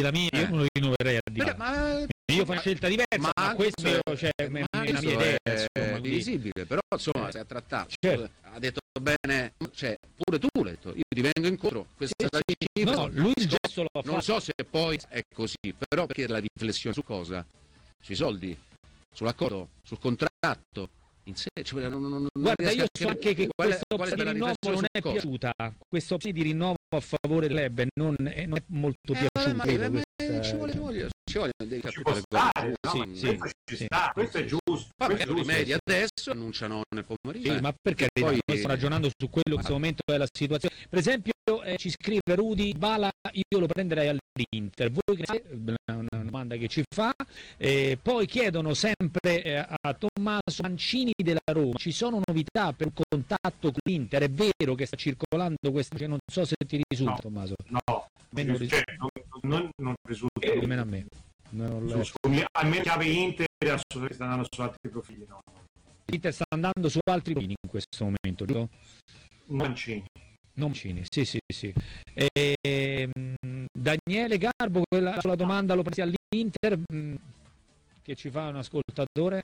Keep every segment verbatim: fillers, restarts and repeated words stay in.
la mia, io non lo rinnoverei a Di Bala. Ma, io faccio scelta diversa, ma, ma questo è, cioè, è una mia idea, è insomma, visibile, però insomma, si è trattato. Certo. Ha detto bene, cioè, pure tu l'hai detto, io ti vengo incontro, questa sì, cifra, no, lui il gesto lo fa. Non so se poi è così, però perché la riflessione su cosa? Sui soldi, sull'accordo, sul contratto. In sé, cioè, non, non, non Guarda, io so anche che questa opzione di rinnovo non è cosa? piaciuta, questa opzione di rinnovo a favore del club non è, non è molto eh, piaciuta. Vabbè, ma, ma, ci vuole, ci vuole, ci vuole devi ci può stare, no? Sì, sì, sì, ci sì, sta, questo sì. è giusto. Vabbè, questo è giusto, media adesso annunciano nel pomeriggio. Sì, eh. ma perché poi noi stiamo ragionando su quello che in questo momento è la situazione. Per esempio, eh, ci scrive Rudy Bala, io lo prenderei all'Inter. Voi che una domanda che ci fa. Eh, poi chiedono sempre eh, a Tommaso Mancini della Roma, ci sono novità per un contatto con l'Inter? È vero che sta circolando questa, cioè non so se ti risulta, no, Tommaso. No, Meno cioè, non, non, non risulta. Eh, almeno a me. Non su, su, almeno chiave Inter assolutamente sta andando su altri profili, no? L'Inter sta andando su altri profili in questo momento, giusto? Mancini. Non Mancini, sì, sì, sì. E, Daniele Garbo, quella, sulla domanda lo presi all'Inter, che ci fa un ascoltatore?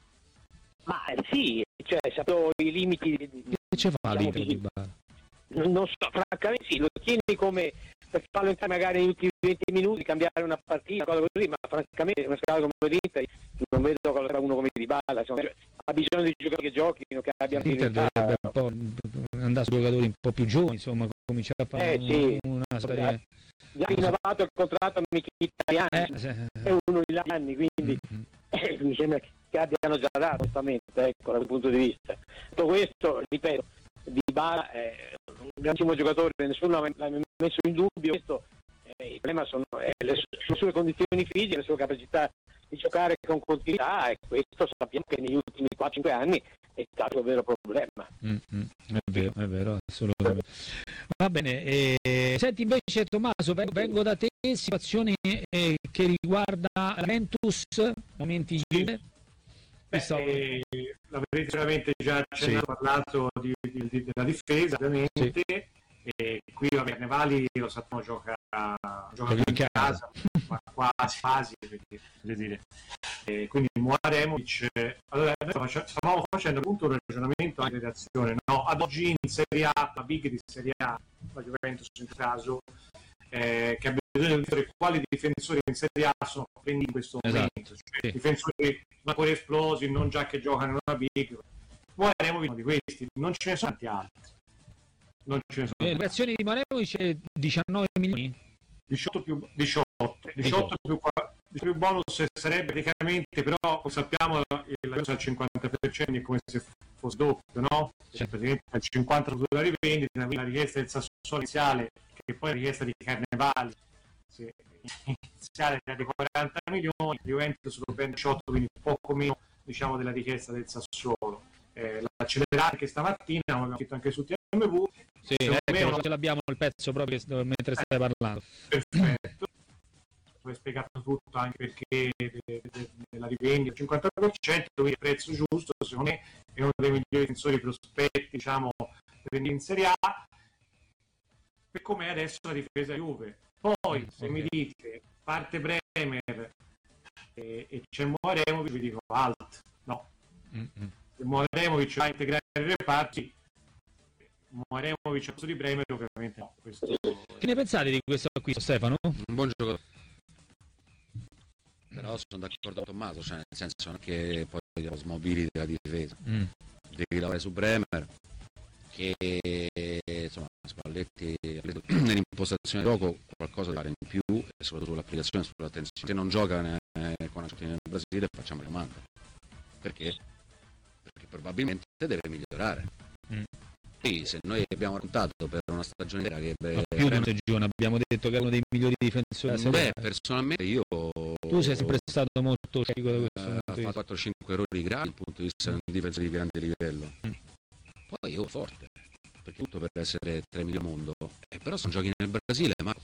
Ma sì, cioè sapevo i limiti. Che ci fa diciamo l'Inter? Di... Non so, francamente sì, lo tieni come per farlo entrare magari negli ultimi venti minuti, cambiare una partita, cosa così, ma francamente una squadra come l'Inter non vedo cosa uno come Dybala, insomma, cioè, ha bisogno di giocatori che giochino, che abbiano l'Inter dovrebbe un po' andare su giocatori un po' più giovani, insomma, cominciare a fare eh, sì. una storia. Già rinnovato il contratto a Mkhitaryan, eh, se... è uno di anni, quindi mm-hmm. eh, mi sembra che abbiano già dato, onestamente, ecco, dal punto di vista. Tutto questo, ripeto, Dybala è un grandissimo giocatore, nessuno l'ha messo in dubbio, questo, eh, il problema sono eh, le, le sue condizioni fisiche, le sue capacità di giocare con continuità, e questo sappiamo che negli ultimi quattro cinque anni è stato un vero problema. Mm-hmm. È vero, è vero, assolutamente. Va bene, eh, senti invece Tommaso, vengo, vengo da te, situazione eh, che riguarda la Juventus, momenti Juve. Beh, eh, l'avrete sicuramente già accennato, sì. parlato di, di, di, della difesa, ovviamente, sì. E qui vabbè, Nevali lo sappiamo gioca, gioca in casa, casa ma quasi quasi per dire. E quindi Muaremovic, allora stavamo facendo appunto un ragionamento anche di redazione, no? Ad oggi in Serie A, la big di Serie A, la Juventus in caso, eh, che ha bisogno di vedere quali difensori in Serie A sono prendi in questo esatto. momento, cioè, sì. difensori ancora esplosi, non già che giocano in una big. Muaremovic uno di questi, non ce ne sono tanti altri. Non ce ne sono. Le reazioni di Muaremovic è diciannove milioni? diciotto più diciotto, diciotto più, più bonus sarebbe praticamente, però come sappiamo il al cinquanta per cento è come se fosse doppio, no? Cioè, praticamente il cinquanta per cento della rivendita, la richiesta del Sassuolo iniziale, che poi è richiesta di Carnevali, sì, iniziale era di quaranta milioni, Juventus lo prende diciotto, quindi poco meno diciamo della richiesta del Sassuolo. Eh, l'accelerare che stamattina, abbiamo scritto anche su T M V. Sì, ecco, ce l'abbiamo il pezzo proprio mentre stai parlando. Perfetto. Tu hai spiegato tutto anche perché la rivendita al cinquanta per cento, quindi il prezzo giusto, secondo me è uno dei migliori difensori prospetti, diciamo, per in Serie A, per come è adesso la difesa Juve. Poi, se okay. mi dite, parte Bremer e, e c'è Muaremovic, vi dico alt, no. Mm-hmm. Se Muaremovic va a integrare i reparti, Muaremovic a posto di Bremer, ovviamente no. Questo... Che ne pensate di questo acquisto, Stefano? Un buon giocatore. Però sono d'accordo con Tommaso, cioè nel senso non che poi lo smobili della difesa. Mm. Devi lavorare su Bremer, che insomma Spalletti nell'impostazione del gioco qualcosa da fare in più, e soprattutto l'applicazione sull'attenzione. Se non gioca eh, con la nel Brasile, facciamo la domanda. Perché? Perché probabilmente deve migliorare. Mm. Sì, se noi abbiamo raccontato per una stagione intera che beh, più di una stagione abbiamo detto che è uno dei migliori difensori. Beh, personalmente io tu sei sempre stato molto scettico da questo eh, ha fatto quattro cinque errori gravi dal punto di vista di un difensore di grande livello. Mm. Poi io forte, perché tutto per essere tre migliori al mondo, eh, però se non giochi nel Brasile, ma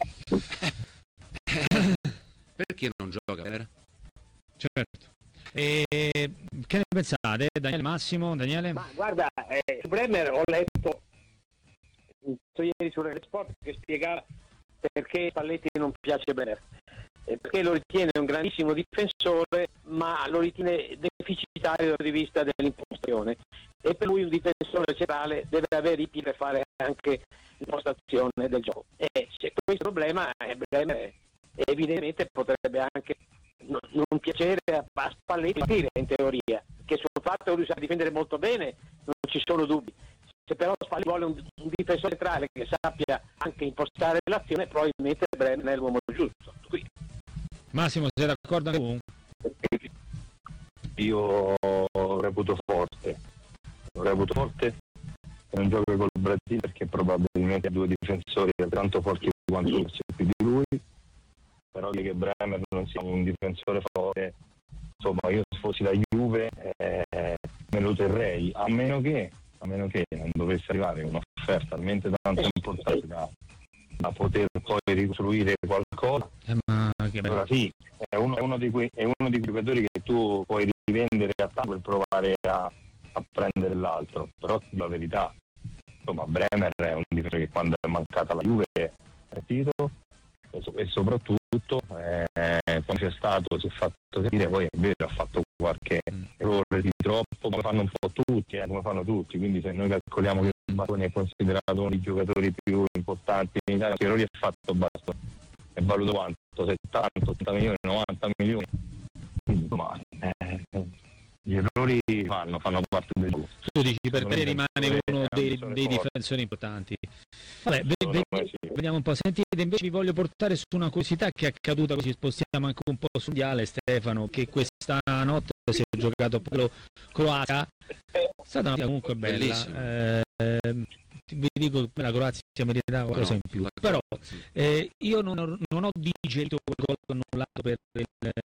perché non gioca? Certo. E che ne pensate, Daniele Massimo? Daniele? Ma guarda, eh, su Bremer ho letto ieri su Red Sport che spiegava perché Spalletti non piace Bremer. eh, perché lo ritiene un grandissimo difensore, ma lo ritiene deficitario dal punto di vista dell'impostazione, e per lui un difensore centrale deve avere i piedi per fare anche l'impostazione del gioco. E se questo problema è breve, evidentemente potrebbe anche non, non piacere a, a Spalletti in teoria, che sul fatto che lui sa difendere molto bene non ci sono dubbi. Se però Spalletti vuole un, un difensore centrale che sappia anche impostare l'azione, probabilmente Bremer è l'uomo giusto. Qui. Massimo, sei d'accordo anche tu? Io lo reputo forte, lo reputo forte non gioca col Brasile perché probabilmente ha due difensori tanto forti quanto lui, più di lui, però che Bremer non sia un difensore forte, insomma io se fossi la Juve eh, me lo terrei, a meno che a meno che non dovesse arrivare un'offerta talmente tanto importante da, da poter poi ricostruire qualcosa. Eh, ma che allora sì, è uno, è uno di quei è uno di quei giocatori che tu puoi rivendere a tanto per provare a, a prendere l'altro, però la verità, insomma Bremer è un difensore che quando è mancata la Juve è partito, e, so, e soprattutto eh, quando c'è stato si è fatto sentire, poi è vero ha fatto qualche errore di troppo, come fanno un po' tutti, eh, come fanno tutti, quindi se noi calcoliamo che Bastoni è considerato uno dei giocatori più importanti in Italia, che errori ha fatto Bastoni? È valutato quanto? settanta, ottanta milioni, novanta milioni? Quindi, insomma, eh, gli errori fanno, fanno parte del gioco. Tu dici per te rimane uno dei, dei difensori importanti. Vabbè, ve, ve, vediamo un po'. Sentite, invece vi voglio portare su una curiosità che è accaduta, così spostiamo anche un po' sul mondiale, Stefano, che questa notte si è giocato proprio Croazia. È stata una comunque bella. Eh, vi dico che la Croazia meritava qualcosa in più, però eh, io non, non ho digerito quel gol annullato per il,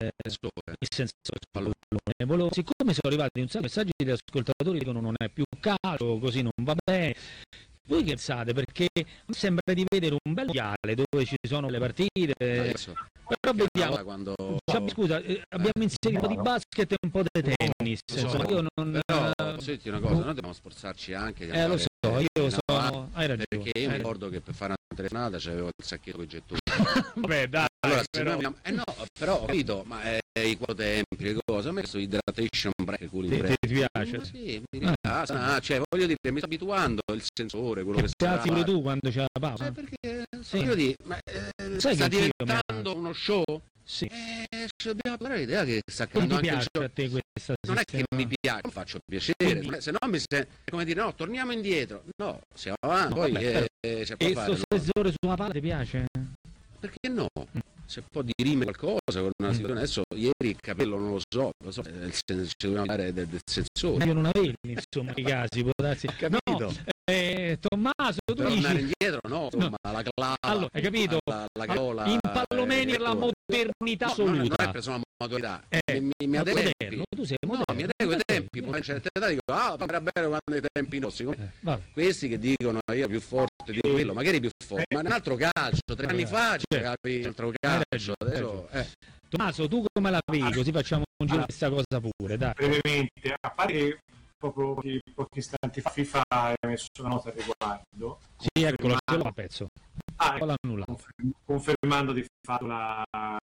il senso pallone. Volevo, siccome sono arrivati un sacco di messaggi di ascoltatori che dicono non è più calcio, così non va bene, voi che pensate? Perché mi sembra di vedere un bel mondiale dove ci sono le partite, però vediamo quando... cioè, scusa, eh, abbiamo inserito un po' di basket e un po' di tennis, so, insomma, io non... però senti una cosa, noi dobbiamo sforzarci anche di eh lo so, io sono... hai ragione, perché io hai mi ricordo che per fare una telefonata c'avevo il sacchetto con i gettoni. Beh dai, allora, però... Abbiamo... eh no, però ho capito, ma eh, i quattro tempi, le cose, a me questo hydration break, culi ti, break, ti piace? ma sì, mi rilassa, ah. ah, cioè voglio dire, mi sto abituando il sensore, quello che, che sta pure tu quando c'è la pausa? Cioè, perché sì. Voglio dire, ma eh, sai sta che diventando uno show? Sì. Eh, dobbiamo parlare l'idea che sta cambiando anche piace il a te questa non sistema. È che mi piace, non faccio piacere, quindi... se no mi sembra come dire no, torniamo indietro, no, siamo avanti, no, poi vabbè, eh, c'è e questo sensore sulla palla ti piace? Perché no? Se può dirimere qualcosa con una situazione, adesso ieri il capello non lo so, lo so nel senso ci dobbiamo dare del, del sensore. Ma io non avevi, insomma, i casi, può darsi. Ho capito. No, eh, Tommaso, tu però dici... andare indietro, no, insomma, no. la clava, allora, hai capito? La, la carola, in Pallomeni eh, la modernità no, assoluta. Non è preso una modernità, eh, mi, mi adeguo tu sei moderno. No, mi adeguo ai tempi, poi in certa età dico, ah, era bello quando i tempi nostri. Eh, questi che dicono io più forte di quello, magari più forte, ma un altro calcio, tre anni fa giocavi un altro calcio, adesso... Eh. Tommaso, tu come la vedi? Così facciamo un giro di questa cosa pure, dai. Brevemente, a parte che proprio pochi, pochi istanti fa FIFA ha messo una nota al riguardo. Sì, eccolo, ce l'ho a pezzo. Ah, ecco, confermando di fatto la,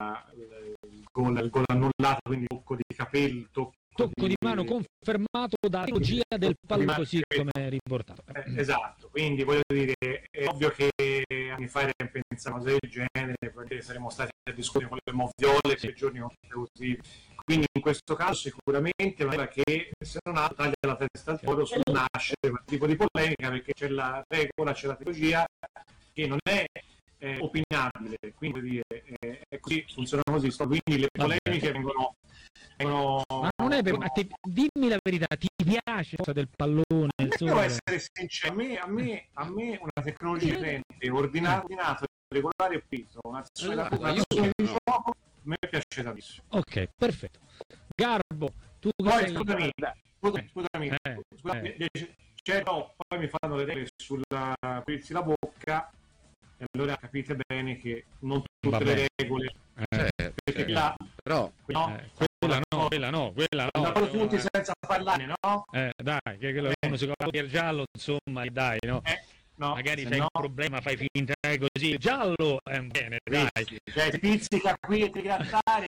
il, gol, il gol annullato, quindi tocco di capello, tocco, tocco di, di mano confermato dalla regia del pallone, così come riportato. Eh, esatto, quindi voglio dire, è ovvio che anni fa era pensare cose del genere, perché saremmo stati a discutere con le moviole sì. per giorni consecutivi. Quindi in questo caso sicuramente una che se non ha taglia la testa al toro, su nasce quel tipo di polemica, perché c'è la regola, c'è la teologia che non è eh, opinabile, quindi dire, eh, è così, funziona così, quindi le polemiche vengono, vengono... Ma non è vero, ma ti, dimmi la verità, ti piace cosa del pallone? Devo essere sincero, a me, a me, a me una tecnologia utente ordinata, ordinata, regolare e pulito, un'azione da un'azione di gioco, a me piace tantissimo. Ok, perfetto. Garbo, tu poi sei... scusami, scusami, scusami, eh, scusami eh. Cioè, no, poi mi fanno le regole sulla pulirsi la bocca e allora capite bene che non tutte Vabbè. le regole eh, perché eh, là, però no, eh, quella no, quella no, quella no, no tutti senza parlare, no? Eh, dai, che quello eh. uno si copre il giallo, insomma, dai, no? Eh. no, magari se c'hai no... un problema, fai finta così, giallo, eh, bene, dai. Cioè, ti pizzica qui e ti grattare,